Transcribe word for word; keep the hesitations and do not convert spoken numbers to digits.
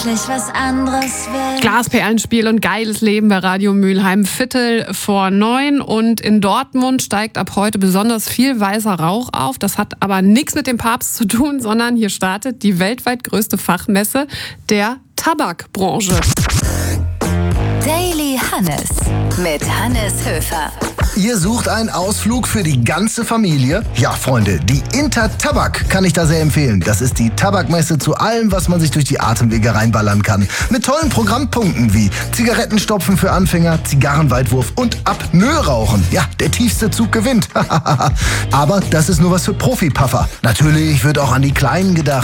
was anderes will. Glasperlenspiel und geiles Leben bei Radio Mülheim. Viertel vor neun und in Dortmund steigt ab heute besonders viel weißer Rauch auf. Das hat aber nichts mit dem Papst zu tun, sondern hier startet die weltweit größte Fachmesse der Tabakbranche. Daily Hannes mit Hannes Höfer. Ihr sucht einen Ausflug für die ganze Familie? Ja, Freunde, die Intertabak kann ich da sehr empfehlen. Das ist die Tabakmesse zu allem, was man sich durch die Atemwege reinballern kann. Mit tollen Programmpunkten wie Zigarettenstopfen für Anfänger, Zigarrenweitwurf und Apnoe-Rauchen. Ja, der tiefste Zug gewinnt. Aber das ist nur was für Profi-Puffer. Natürlich wird auch an die Kleinen gedacht.